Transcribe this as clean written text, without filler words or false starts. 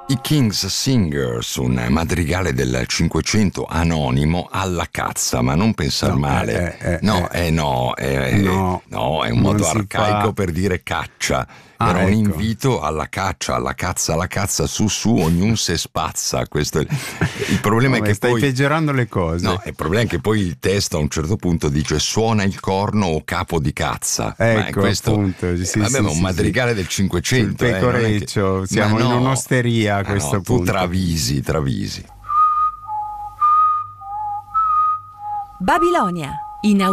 I King's Singers, un madrigale del Cinquecento anonimo alla cazza, ma non pensar male. No, è un modo arcaico per dire caccia. Era un invito alla caccia, alla cazza, su, ognuno se spazza. Questo è il problema. È che stai poi peggiorando le cose. No, il problema è che poi il testo a un certo punto dice suona il corno o capo di cazza. Ecco, questo, appunto. ma un madrigale del Cinquecento. Il pecoreccio, siamo in un'osteria a questo punto. Tu travisi. Babilonia, in